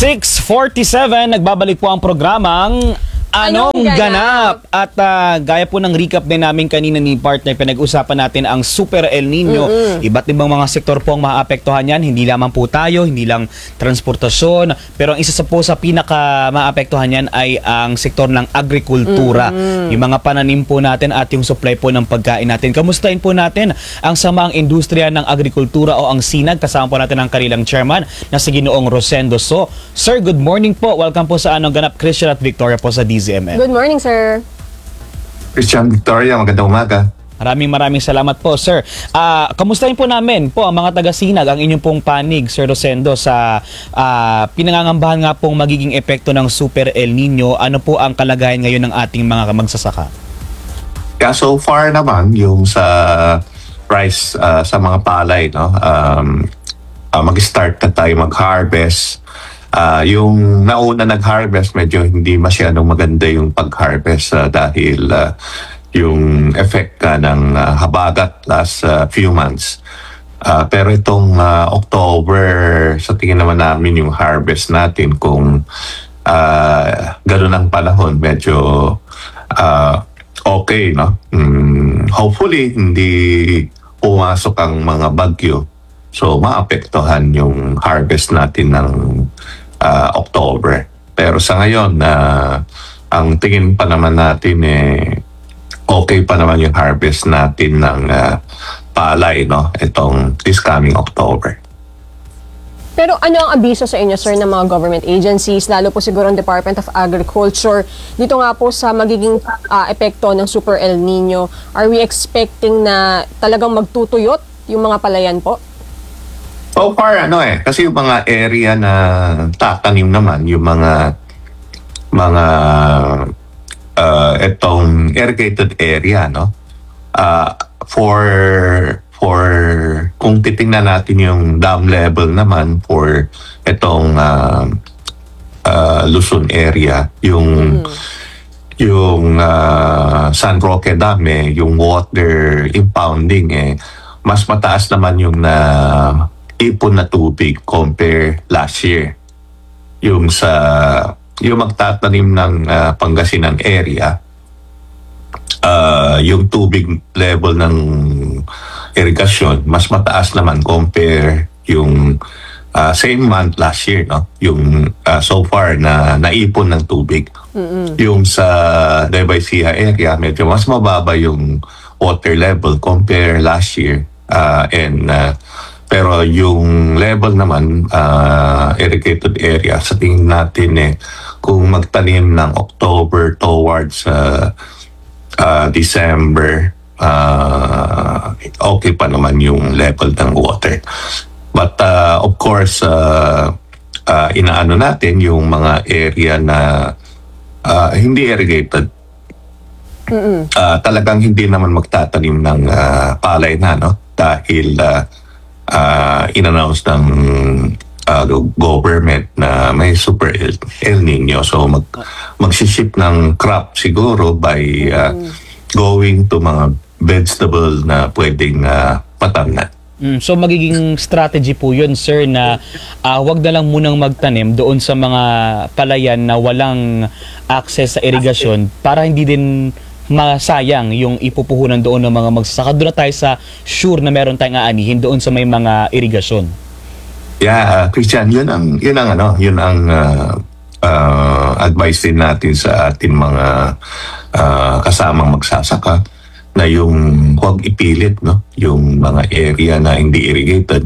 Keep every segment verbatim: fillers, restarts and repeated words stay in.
six forty-seven, nagbabalik po ang programang Anong, Anong Ganap? Ganap? At uh, gaya po ng recap din namin kanina ni partner, pinag-usapan natin ang Super El Nino. Mm-mm. Iba't ibang mga sektor po ang maapektuhan yan. Hindi lamang po tayo, hindi lang transportasyon. Pero ang isa sa po sa pinaka maapektuhan yan ay ang sektor ng agrikultura. Mm-mm. Yung mga pananim po natin at yung supply po ng pagkain natin. Kamustahin po natin ang samaang industriya ng agrikultura o ang SINAG. Kasama po natin ang kanilang chairman na si Ginoong Rosendo So. Sir, good morning po. Welcome po sa Anong Ganap. Christian at Victoria po sa D Z M N. Good morning, sir. Christian, Victoria, magandang umaga. Maraming maraming salamat po, sir. Ah, kamustahin po namin po ang mga taga-SINAG, ang inyong pong panig, Sir Rosendo, sa ah, pinangangambahan nga pong magiging epekto ng Super El Nino. Ano po ang kalagayan ngayon ng ating mga magsasaka? Yeah, so far naman, yung sa price uh, sa mga palay, no? Um, uh, mag-start na tayo mag-harvest. Uh, yung nauna nag-harvest, medyo hindi masyadong maganda yung pag-harvest uh, dahil uh, yung effect ka ng uh, habagat last uh, few months. Uh, pero itong uh, October, sa tingin naman namin yung harvest natin kung uh, ganun ang panahon, medyo uh, okay, no? Mm, hopefully, hindi pumasok ang mga bagyo. So, maapektuhan yung harvest natin ng Uh, October. Pero sa ngayon, uh, ang tingin pa naman natin eh, okay pa naman yung harvest natin ng uh, palay, no? Itong this coming October. Pero ano ang abiso sa inyo, sir, ng mga government agencies, lalo po siguro ang Department of Agriculture, dito nga po sa magiging uh, epekto ng Super El Nino? Are we expecting na talagang magtutuyot yung mga palayan po? So far, ano eh, kasi yung mga area na tatanim naman, yung mga mga uh, itong irrigated area, no? Uh, for for kung titingnan natin yung dam level naman for itong uh, uh, Luzon area, yung mm. yung uh, San Roque Dam, eh, yung water impounding, eh, mas mataas naman yung na uh, ipon na tubig compare last year. Yung sa yung magtatanim ng uh, Pangasinan area, uh, yung tubig level ng irigasyon mas mataas naman compare yung uh, same month last year, no? Yung uh, so far na naipon ng tubig. Mm-hmm. Yung sa Nueva Ecija area medyo mas mababa yung water level compare last year, uh, and uh, pero yung level naman, uh, irrigated area, sa tingin natin eh, kung magtanim ng October towards uh, uh, December, uh, okay pa naman yung level ng water. But uh, of course, uh, uh, inaano natin yung mga area na uh, hindi irrigated. Uh, talagang hindi naman magtatanim ng uh, palay na, no? Dahil uh, Uh, in-announce ng uh, government na may Super El, El Nino. So mag magsiship ng crop siguro by uh, mm. going to mga vegetable na pwedeng uh, patamnan. Mm, so magiging strategy po yun, sir, na uh, wag na lang munang magtanim doon sa mga palayan na walang access sa irigasyon para hindi din masayang yung ipupuhunan doon ng mga magsasaka. Doon na tayo sa sure na meron tayong aanihin doon sa may mga irigasyon. Yeah, uh, Christian, yun ang yun ang ano, yun ang uh, uh, advice din natin sa ating mga uh, kasamang magsasaka na yung huwag ipilit, no, yung mga area na hindi irrigated.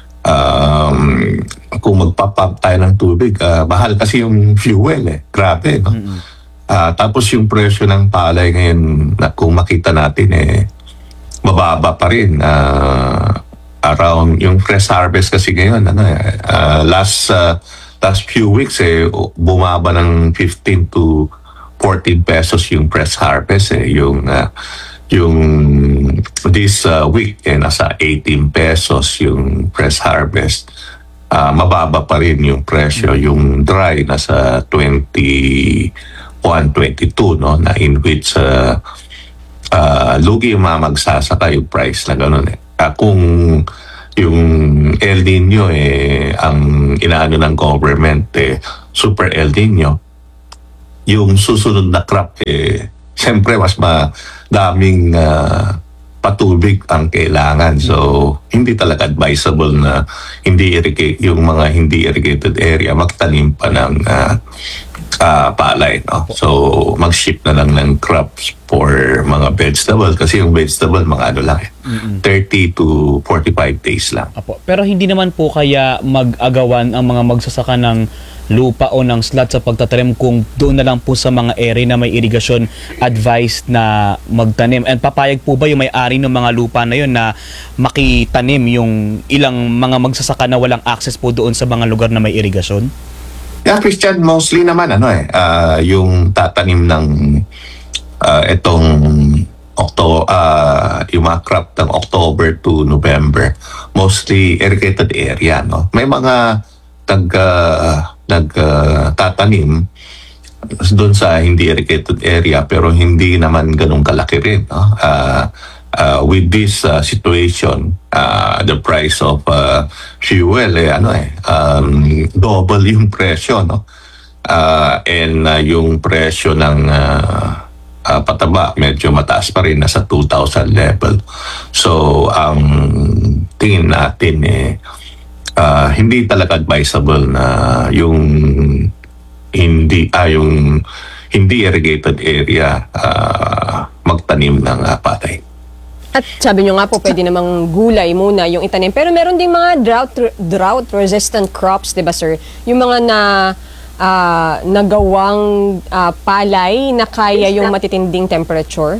Um, kung magpapump tayo ng tubig, uh, mahal kasi yung fuel eh. Grabe, no? Mm-hmm. Uh, tapos yung presyo ng palay ngayon, na kung makita natin, eh, mababa pa rin. Uh, around yung fresh harvest kasi ngayon, ano, uh, last uh, last few weeks, eh, bumaba ng fifteen to fourteen pesos yung fresh harvest. Eh, yung, uh, yung this uh, week, eh, nasa eighteen pesos yung fresh harvest. Uh, mababa pa rin yung presyo. Yung dry, nasa twenty one twenty-two, no, na in which uh, uh, lugi yung mga magsasaka yung price na gano'n eh. Uh, kung yung El Nino eh ang inaano ng government eh super El Nino, yung susunod na crop eh siyempre mas madaming uh, patubig ang kailangan. So hindi talaga advisable na hindi irrigate yung mga hindi irrigated area magtanim pa ng uh, uh, palay, no? So mag-ship na lang ng crops for mga vegetable kasi yung vegetable mga ano lang eh, thirty to forty-five days lang. Apo. Pero hindi naman po kaya mag-agawan ang mga magsasaka ng lupa o ng slot sa pagtatanim kung doon na lang po sa mga area na may irigasyon advised na magtanim. And papayag po ba yung may-ari ng mga lupa na yun na makitanim yung ilang mga magsasaka na walang access po doon sa mga lugar na may irigasyon? Yeah, Christian, mostly naman ano eh, uh, yung tatanim ng uh, itong Octo, uh, yung mga crop ng October to November, mostly irrigated area, no? May mga nag uh, nag uh, tatanim doon sa hindi irrigated area pero hindi naman ganun kalaki rin, no? Uh, uh, with this uh, situation, uh, the price of uh, fuel eh ano eh um, double yung presyo, no? Uh, and uh, yung presyo ng uh, uh, pataba medyo mataas pa rin, nasa two thousand level. So ang tingin natin eh Uh, hindi talaga advisable na yung hindi ah, yung hindi irrigated area uh, magtanim ng uh, patay. At sabi nyo nga po, pwede namang gulay muna yung itanim. Pero meron ding mga drought drought resistant crops, 'di ba sir? Yung mga na uh, nagawang uh, palay na kaya yung matitinding temperature.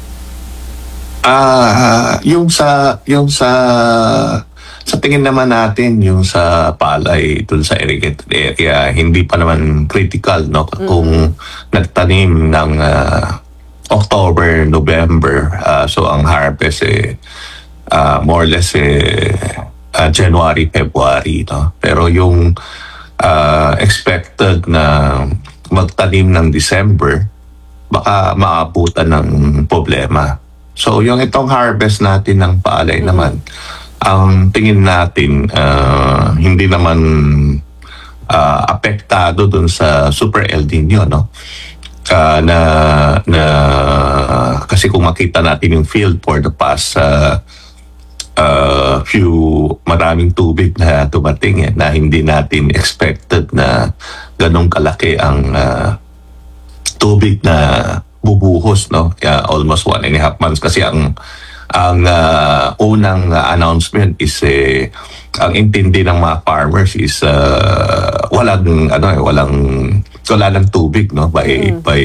Ah, uh, yung sa yung sa Sa tingin naman natin, yung sa palay, dun sa irrigated area, hindi pa naman critical, no? Kung mm. nagtanim ng uh, October, November, uh, so ang harvest eh, uh, more or less eh, uh, January, February, no? Pero yung uh, expected na magtanim ng December, baka maabutan ng problema. So yung itong harvest natin ng palay mm. naman, ang tingin natin uh, hindi naman uh, apektado dun sa Super El Nino, no? Uh, na na kasi kung makita natin yung field for the past uh, uh, few maraming tubig na dumating eh, na hindi natin expected na ganong kalaki ang uh, tubig na bubuhos, no? Yeah, almost one and a half months kasi ang ang uh, unang uh, announcement is eh, ang intindi ng mga farmers is uh, walang ano eh, walang wala ng tubig, no, by mm. by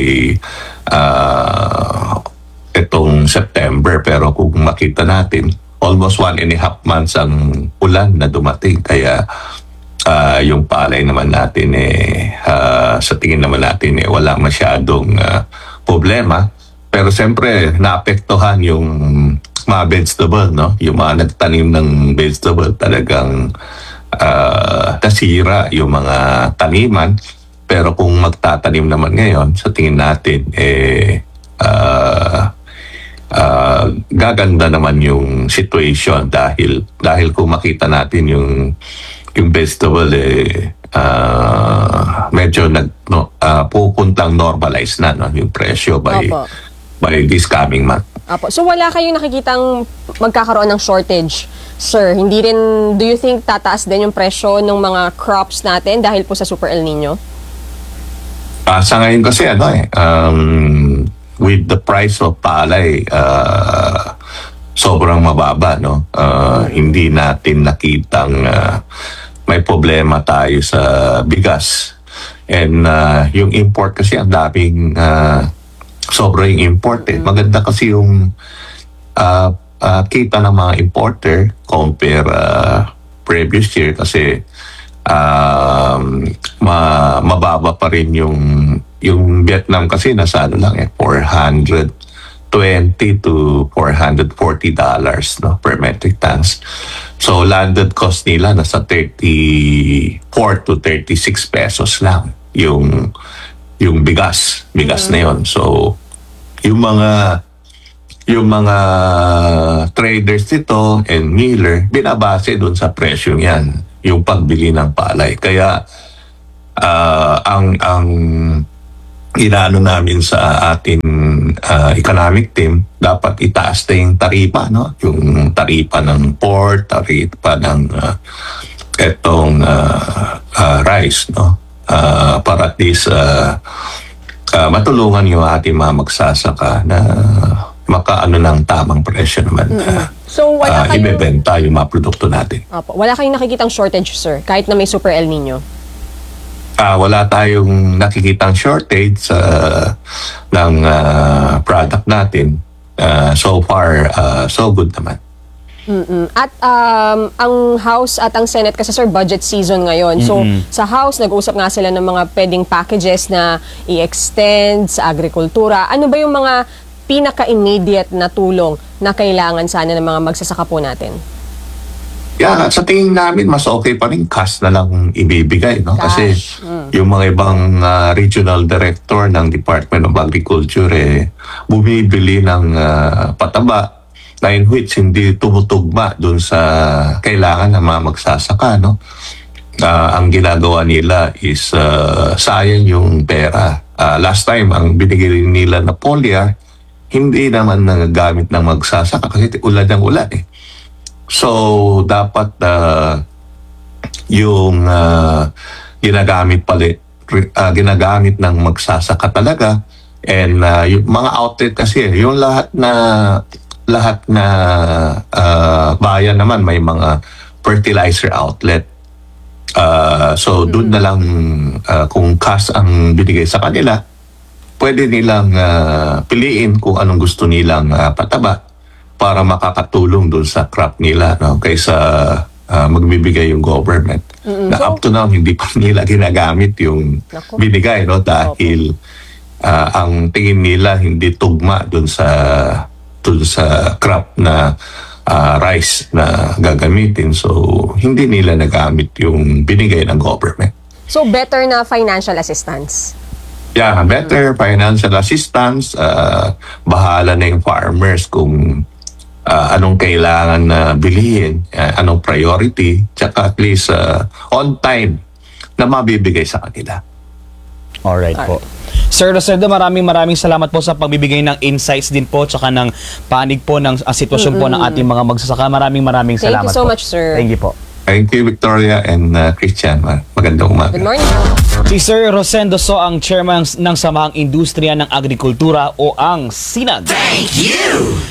uh, itong September. Pero kung makita natin almost one and a half months ang ulan na dumating, kaya uh, yung palay naman natin eh uh, sa tingin naman natin eh wala masyadong uh, problema. Pero siyempre naapektuhan yung mga vegetable, no? Yung mga nagtanim ng vegetable talagang uh, nasira yung mga taniman. Pero kung magtatanim naman ngayon, sa tingin natin, eh, uh, uh, gaganda naman yung situation dahil dahil kung makita natin yung yung vegetable, eh, uh, medyo nag, no, uh, pupuntang normalize na, no? Yung presyo by, by this coming month. Apo. So wala kayong nakikitang magkakaroon ng shortage, sir? Hindi rin, do you think tataas din yung presyo ng mga crops natin dahil po sa Super El Nino? Uh, sa ngayon kasi ano eh, um, with the price of palay, uh, sobrang mababa, no? Uh, hindi natin nakitang uh, may problema tayo sa bigas. And uh, yung import kasi ang daming uh, sobrang import eh. Maganda kasi yung uh, uh, kita ng mga importer compare uh, previous year kasi um, ma mababa pa rin yung yung Vietnam kasi nasa ano lang eh four hundred twenty to four hundred forty dollars, no, per metric tons. So landed cost nila nasa thirty-four to thirty-six pesos lang yung yung bigas, bigas mm-hmm. na yon. So yung mga yung mga traders dito and miller, binabase doon sa presyo yan, yung pagbili ng palay. Kaya ah, ang ang inaano namin sa ating ah, economic team, dapat itaas na yung taripa, no? Yung taripa ng pork, taripa ng ah, etong ah, ah, rice, no? Ah, para at least ah, ah, matulungan yung ating mga magsasaka na makaano ng tamang presyo naman na So, wala ah, kayong, ibebenta yung mga produkto natin. Opo, wala kayong nakikitang shortage, sir, kahit na may Super El Nino? Ah, wala tayong nakikitang shortage sa ng ah, product natin. Ah, so far, ah, so good naman. Mm-mm. At um, ang House at ang Senate, kasi sir, budget season ngayon. So, sa House, nag-uusap nga sila ng mga pwedeng packages na i-extend sa agrikultura. Ano ba yung mga pinaka-immediate na tulong na kailangan sana ng mga magsasaka po natin? Yeah, sa tingin namin, mas okay pa rin cash na lang ibibigay, no? Kasi Cash. yung mga ibang ah, regional director ng Department of Agriculture, eh, bumibili ng ah, pataba na in which hindi tumutugma dun sa kailangan ng mga magsasaka, no? Ah, ang ginagawa nila is ah, sayang yung pera. Ah, last time, ang binigay nila na polya, hindi naman nagagamit ng magsasaka kasi ulan ng ulan eh. So, dapat uh, yung uh, ginagamit pala, uh, ginagamit ng magsasaka talaga, and uh, yung mga outlet kasi, yung lahat na lahat na uh, bayan naman may mga fertilizer outlet. Uh, so, doon na lang uh, kung cash ang binigay sa kanila, pwede nilang uh, piliin kung anong gusto nilang uh, pataba para makakatulong doon sa crop nila, no? Kaysa ah, magbibigay yung government. Mm-mm. Na So- up to now, hindi pa nila ginagamit yung Naku. binigay, no? Dahil ah, ang tingin nila hindi tugma doon sa doon sa crop na ah, rice na gagamitin. So, hindi nila nagamit yung binigay ng government. So, better na financial assistance. Yeah, better financial assistance. ah, bahala na yung farmers kung ah, anong kailangan na bilhin, ah, anong priority, tsaka at least ah, on time na mabibigay sa kanila. Alright po. Sir Rosendo, maraming maraming salamat po sa pagbibigay ng insights din po tsaka ng panig po ng ah, sitwasyon po ng ating mga magsasaka. Maraming maraming Thank you salamat so po. much, sir. Thank you po. Thank you, Victoria and ah, Christian. Magandang umaga. Good morning. Si Sir Rosendo So, ang chairman ng Samahang Industriya ng Agrikultura o ang SINAG. Thank you!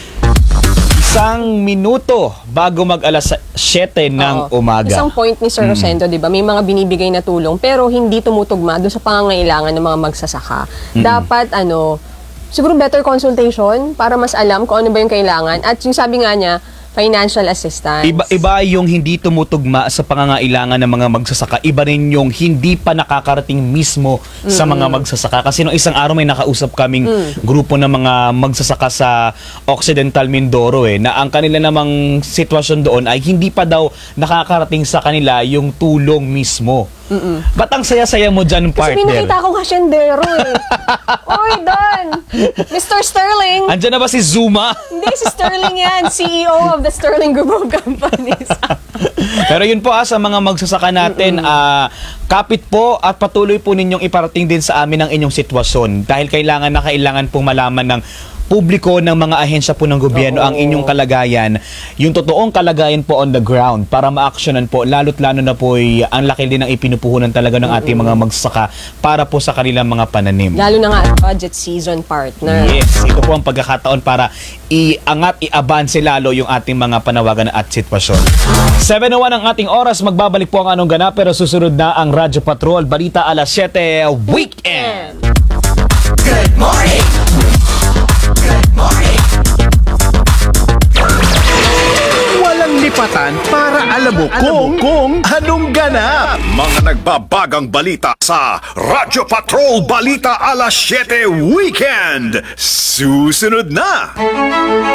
Isang minuto bago mag alas siyete ng Oo. umaga. Isang point ni Sir Rosendo, di ba? May mga binibigay na tulong pero hindi tumutugma doon sa pangangailangan ng mga magsasaka. Dapat, ano, siguro better consultation para mas alam kung ano ba yung kailangan. At yung sabi nga niya, financial assistance. Iba, iba yung hindi tumutugma sa pangangailangan ng mga magsasaka. Iba rin yung hindi pa nakakarating mismo sa mga magsasaka. Kasi nung isang araw may nakausap kaming grupo ng mga magsasaka sa Occidental Mindoro eh, na ang kanila namang sitwasyon doon ay hindi pa daw nakakarating sa kanila yung tulong mismo. Ba't ang saya-saya mo dyan, Kasi partner? pinakita ko hasyendero eh. Oy, Don! Mister Sterling! Andyan na ba si Zuma? Hindi, si Sterling yan. C E O of the Sterling Group of Companies. Pero yun po ah, sa mga magsasaka natin, ah, kapit po at patuloy po ninyong iparating din sa amin ang inyong sitwasyon dahil kailangan na kailangan pong malaman ng publiko ng mga ahensya po ng gobyerno Oo. ang inyong kalagayan, yung totoong kalagayan po on the ground para ma-actionan po, lalo't lalo na po ay ang laki din ng ipinupuhunan talaga ng ating mga magsasaka para po sa kanilang mga pananim. Lalo na nga at budget season, partner. Yes, ito po ang pagkakataon para iangat, i-abanse lalo yung ating mga panawagan at sitwasyon. seven oh one ang ating oras, magbabalik po ang anong ganap pero susunod na ang Radyo Patrol, balita alas siyete, Weekend! Good morning. Good morning. Walang lipatan para alam mo kung, kung anong ganap. Mga nagbabagang balita sa Radyo Patrol Balita alas siyete Weekend. Susunod na.